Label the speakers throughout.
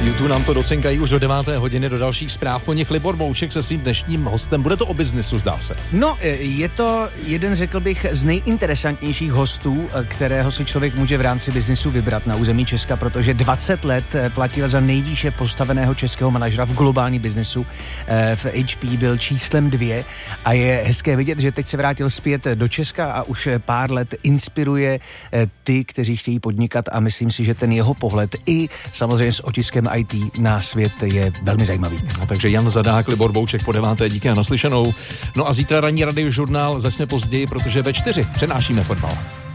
Speaker 1: YouTube nám to docenkají už do 9. hodiny, do dalších zpráv. Po nich Libor Bouček se svým dnešním hostem. Bude to o biznesu, zdá se.
Speaker 2: No, je to jeden, řekl bych, z nejinteresantnějších hostů, kterého si člověk může v rámci biznesu vybrat na území Česka, protože 20 let platil za nejvýše postaveného českého manažera v globální biznesu. V HP byl číslem 2 a je hezké vidět, že teď se vrátil zpět do Česka a už pár let inspiruje ty, kteří chtějí podnikat, a myslím si, že ten jeho pohled i samozřejmě s otiskem IT na svět je velmi zajímavý.
Speaker 1: No, takže Jan Zadák, Libor Bouček po 9. díky a naslyšenou. No a zítra ranní radiožurnál začne později, protože ve 4 přenášíme fotbal.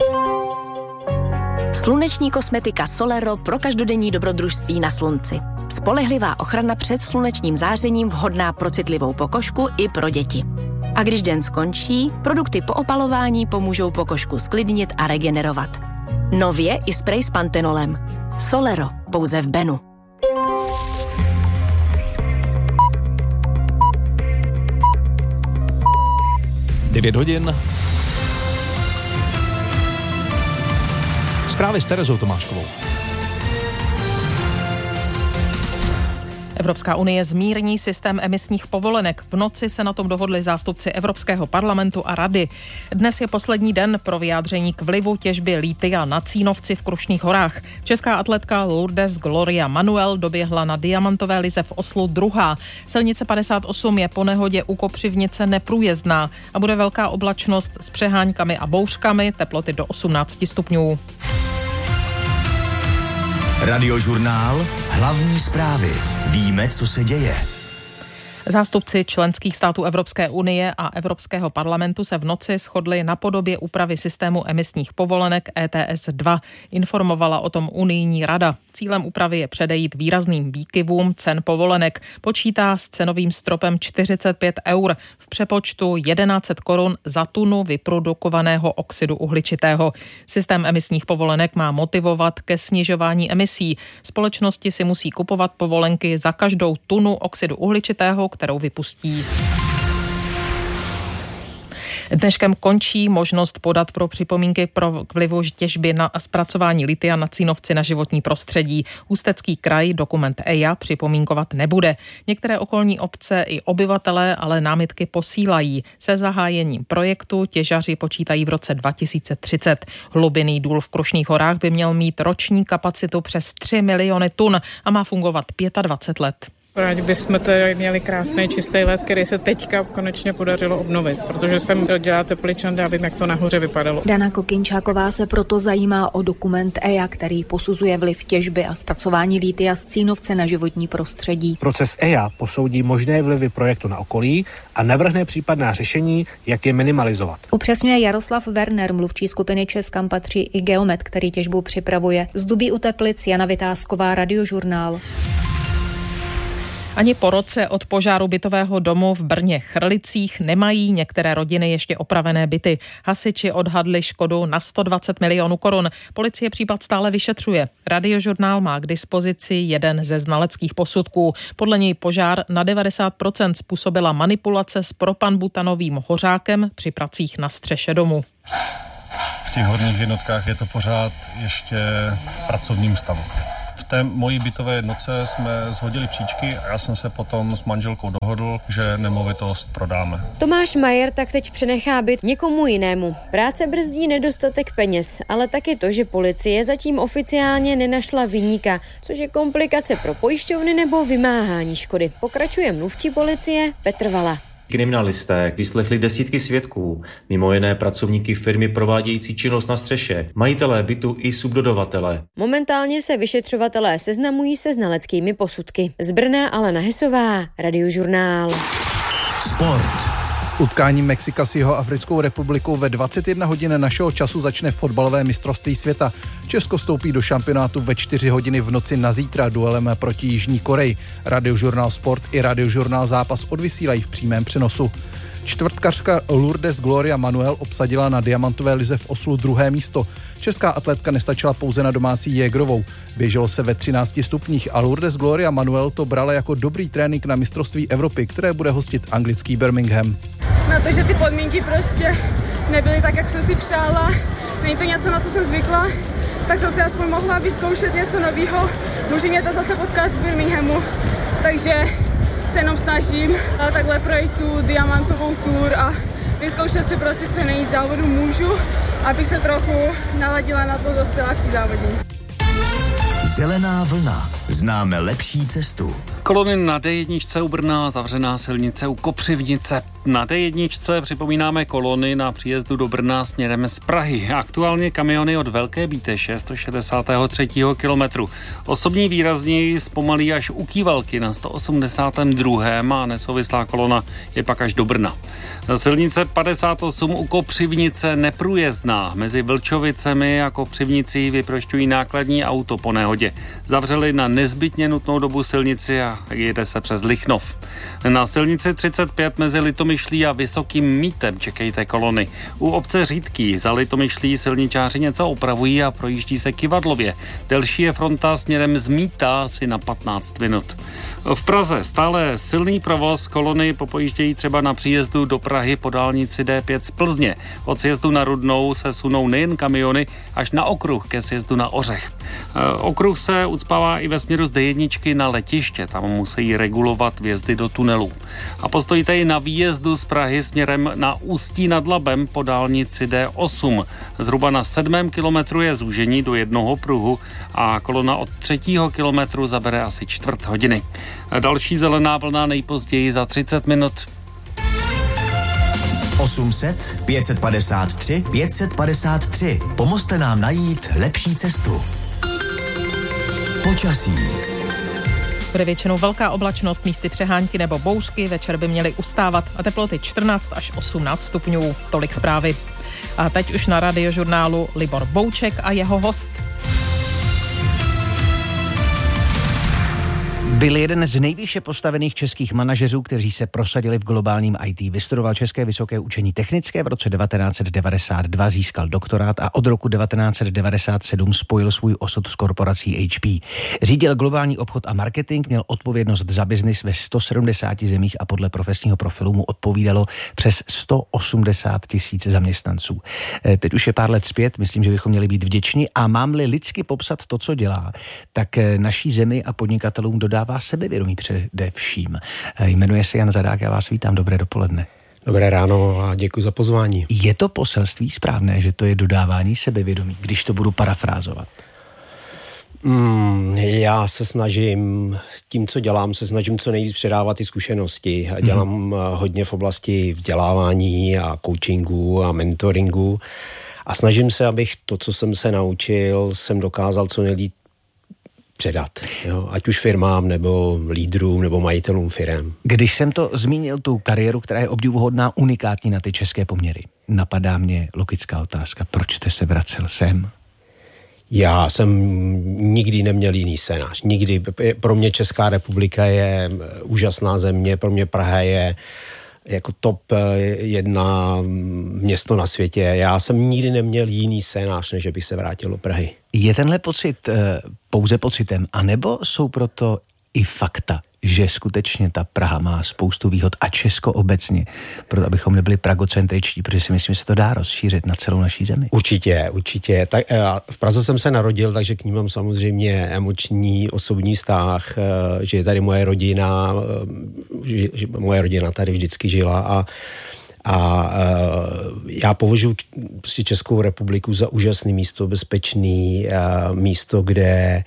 Speaker 3: Sluneční kosmetika Solero pro každodenní dobrodružství na slunci. Spolehlivá ochrana před slunečním zářením, vhodná pro citlivou pokožku i pro děti. A když den skončí, produkty po opalování pomůžou pokožku sklidnit a regenerovat. Nově i sprej s pantenolem. Solero, pouze v Benu.
Speaker 1: Devět hodin. Zprávy s Terezou Tomáškovou.
Speaker 4: Evropská unie zmírní systém emisních povolenek. V noci se na tom dohodli zástupci Evropského parlamentu a Rady. Dnes je poslední den pro vyjádření k vlivu těžby lithia na Cínovci v Krušných horách. Česká atletka Lourdes Gloria Manuel doběhla na diamantové lize v Oslu druhá. Silnice 58 je po nehodě u Kopřivnice neprůjezdná a bude velká oblačnost s přeháňkami a bouřkami, teploty do 18 stupňů.
Speaker 5: Radiožurnál, hlavní zprávy. Víme, co se děje.
Speaker 4: Zástupci členských států Evropské unie a Evropského parlamentu se v noci shodli na podobě úpravy systému emisních povolenek ETS 2. Informovala o tom unijní rada. Cílem úpravy je předejít výrazným výkyvům cen povolenek. Počítá s cenovým stropem 45 eur, v přepočtu 1100 korun za tunu vyprodukovaného oxidu uhličitého. Systém emisních povolenek má motivovat ke snižování emisí. Společnosti si musí kupovat povolenky za každou tunu oxidu uhličitého, kterou vypustí. Dneškem končí možnost podat pro připomínky k vlivu těžby na zpracování lithia na Cínovci na životní prostředí. Ústecký kraj dokument EIA připomínkovat nebude. Některé okolní obce i obyvatelé ale námitky posílají. Se zahájením projektu těžaři počítají v roce 2030. Hlubinný důl v Krušných horách by měl mít roční kapacitu přes 3 miliony tun a má fungovat 25 let.
Speaker 6: Rádi bychom tady měli krásný čistý les, který se teďka konečně podařilo obnovit, protože jsem dělala tepličan, já vím, jak to nahoře vypadalo.
Speaker 7: Dana Kokinčáková se proto zajímá o dokument EIA, který posuzuje vliv těžby a zpracování lithia z Cínovce na životní prostředí.
Speaker 8: Proces EIA posoudí možné vlivy projektu na okolí a navrhne případná řešení, jak je minimalizovat.
Speaker 7: Upřesňuje Jaroslav Werner, mluvčí skupiny ČEZ, kam patří i Geomet, který těžbu připravuje. Z Dubí u Teplic Jana Vytázková, Radiožurnál.
Speaker 4: Ani po roce od požáru bytového domu v Brně Chrlicích nemají některé rodiny ještě opravené byty. Hasiči odhadli škodu na 120 milionů korun. Policie případ stále vyšetřuje. Radiožurnál má k dispozici jeden ze znaleckých posudků. Podle něj požár na 90% způsobila manipulace s propanbutanovým hořákem při pracích na střeše domu.
Speaker 9: V těch horních jednotkách je to pořád ještě v pracovním stavu. V té mojí bytové jednotce jsme shodili příčky a já jsem se potom s manželkou dohodl, že nemovitost prodáme.
Speaker 10: Tomáš Majer tak teď přenechá byt někomu jinému. Práce brzdí nedostatek peněz, ale taky to, že policie zatím oficiálně nenašla viníka, což je komplikace pro pojišťovny nebo vymáhání škody. Pokračuje mluvčí policie Petr Vala.
Speaker 11: Kriminalisté vyslechli desítky svědků, mimo jiné pracovníky firmy provádějící činnost na střeše, majitelé bytu i subdodavatele.
Speaker 10: Momentálně se vyšetřovatelé seznamují se znaleckými posudky. Z Brna Alena Hesová, Radiožurnál.
Speaker 5: Sport.
Speaker 12: Utkání Mexika s Jihoafrickou republikou ve 21 hodin našeho času začne fotbalové mistrovství světa. Česko vstoupí do šampionátu ve 4 hodiny v noci na zítra duelem proti Jižní Koreji. Radiožurnál Sport i Radiožurnál Zápas odvysílají v přímém přenosu. Čtvrtkařka Lourdes Gloria Manuel obsadila na diamantové lize v Oslu 2. místo. Česká atletka nestačila pouze na domácí Jägerovou. Běželo se ve 13 stupních a Lourdes Gloria Manuel to brala jako dobrý trénink na mistrovství Evropy, které bude hostit anglický Birmingham.
Speaker 13: Na to, že ty podmínky prostě nebyly tak, jak jsem si přála. Není to něco, na co jsem zvykla, tak jsem si aspoň mohla vyzkoušet něco nového. Může mě to zase potkat v Birminghamu, takže se jenom snažím takhle projít tu diamantovou tour a vyzkoušet si prostě co nejvíc závodu můžu, abych se trochu naladila na to dospělácký závodní.
Speaker 5: Zelená vlna. Známe lepší cestu.
Speaker 14: Kolony na D1 u Brna, zavřená silnice u Kopřivnice. Na D1 připomínáme kolony na příjezdu do Brna směrem z Prahy. Aktuálně kamiony od Velké Bíteše 163. kilometru. Osobní výrazněji zpomalí až u Kývalky na 182. a nesouvislá kolona je pak až do Brna. Silnice 58 u Kopřivnice neprůjezdná. Mezi Vlčovicemi a Kopřivnicí vyprošťují nákladní auto po nehodě. Zavřeli na nezbytně nutnou dobu silnici a jede se přes Lichnov. Na silnici 35 mezi Litomyšlí a Vysokým Mítem čekejte kolony. U obce Řídký za Litomyšlí silničáři něco opravují a projíždí se Kyvadlově. Delší je fronta směrem z Míta asi na 15 minut. V Praze stále silný provoz, kolony popojíždějí třeba na příjezdu do Prahy po dálnici D5 z Plzně. Od sjezdu na Rudnou se sunou nejen kamiony až na okruh ke sjezdu na Ořech. Okruh se ucpává i ve směru z D1 na letiště, tam musí regulovat vjezdy do tunelů. A postojíte i na výjezdu z Prahy směrem na Ústí nad Labem po dálnici D8. Zhruba na 7. kilometru je zúžení do jednoho pruhu a kolona od 3. kilometru zabere asi čtvrt hodiny. Další zelená vlna nejpozději za 30 minut.
Speaker 5: 800 553 553. Pomozte nám najít lepší cestu. Počasí.
Speaker 4: Bude většinou velká oblačnost, místy přehánky nebo bouřky, večer by měly ustávat a teploty 14 až 18 stupňů. Tolik zprávy. A teď už na Radiožurnálu Libor Bouček a jeho host.
Speaker 2: Byl jeden z nejvýše postavených českých manažerů, kteří se prosadili v globálním IT. Vystudoval České vysoké učení technické, v roce 1992 získal doktorát a od roku 1997 spojil svůj osud s korporací HP. Řídil globální obchod a marketing, měl odpovědnost za biznis ve 170 zemích a podle profesního profilu mu odpovídalo přes 180 000 zaměstnanců. Teď už je pár let zpět, myslím, že bychom měli být vděční a mám-li lidsky popsat to, co dělá, tak naší zemi a podnikatelům dodává sebevědomí především. Jmenuje se Jan Zadák, já vás vítám, dobré dopoledne.
Speaker 15: Dobré ráno a děkuji za pozvání.
Speaker 2: Je to poselství správné, že to je dodávání sebevědomí, když to budu parafrázovat?
Speaker 15: Já se snažím, tím, co dělám, se snažím co nejvíc předávat ty zkušenosti. Dělám hodně v oblasti vzdělávání a coachingu a mentoringu a snažím se, abych to, co jsem se naučil, jsem dokázal co nejlíp předat. Jo? Ať už firmám, nebo lídrům, nebo majitelům firem.
Speaker 2: Když jsem to zmínil, tu kariéru, která je obdivuhodná, unikátní na ty české poměry, napadá mě logická otázka, proč jste se vracel sem?
Speaker 15: Já jsem nikdy neměl jiný scénář. Nikdy. Pro mě Česká republika je úžasná země, pro mě Praha je jako top 1 město na světě. Já jsem nikdy neměl jiný scénář, než bych se vrátil do Prahy.
Speaker 2: Je tenhle pocit pouze pocitem, anebo jsou proto i fakta, že skutečně ta Praha má spoustu výhod a Česko obecně, proto abychom nebyli pragocentričtí, protože si myslím, že se to dá rozšířit na celou naší zemi.
Speaker 15: Určitě. Tak, v Praze jsem se narodil, takže k ní mám samozřejmě emoční, osobní vztah, že je tady moje rodina, že moje rodina tady vždycky žila a já považuji prostě Českou republiku za úžasné místo, bezpečný místo, kde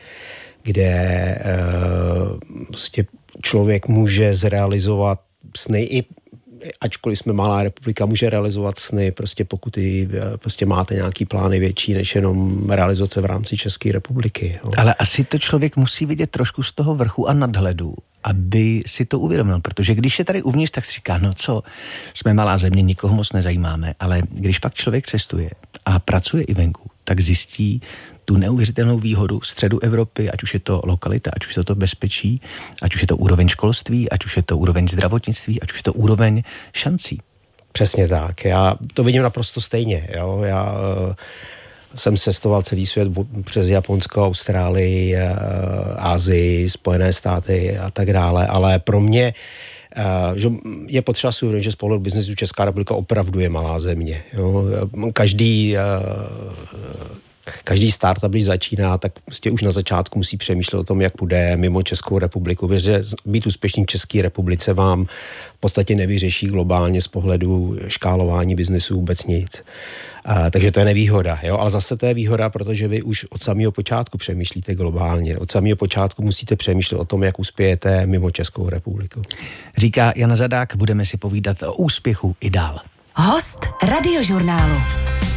Speaker 15: prostě člověk může zrealizovat sny, i ačkoliv jsme malá republika, může realizovat sny, prostě pokud prostě máte nějaký plány větší, než jenom realizace v rámci České republiky. Jo.
Speaker 2: Ale asi to člověk musí vidět trošku z toho vrchu a nadhledu, aby si to uvědomil, protože když je tady uvnitř, tak si říká, no co, jsme malá země, nikoho moc nezajímáme, ale když pak člověk cestuje a pracuje i venku, tak zjistí tu neuvěřitelnou výhodu středu Evropy, ať už je to lokalita, ať už je to bezpečí, ať už je to úroveň školství, ať už je to úroveň zdravotnictví, ať už je to úroveň šancí.
Speaker 15: Přesně tak. Já to vidím naprosto stejně. Jo? Já jsem cestoval celý svět přes Japonsko, Austrálii, Asii, Spojené státy a tak dále, ale pro mě že je potřeba si uvědomit, že z pohledu biznesu Česká republika opravdu je malá země. Jo? Každý startup, když začíná, tak prostě už na začátku musí přemýšlet o tom, jak půjde mimo Českou republiku. Věřte, být úspěšný v České republice vám v podstatě nevyřeší globálně z pohledu škálování biznesu vůbec nic. Takže to je nevýhoda, jo? Ale zase to je výhoda, protože vy už od samého počátku přemýšlíte globálně. Od samého počátku musíte přemýšlet o tom, jak uspějete mimo Českou republiku.
Speaker 2: Říká Jan Zadák, budeme si povídat o úspěchu i dál.
Speaker 16: Host Radiožurnálu.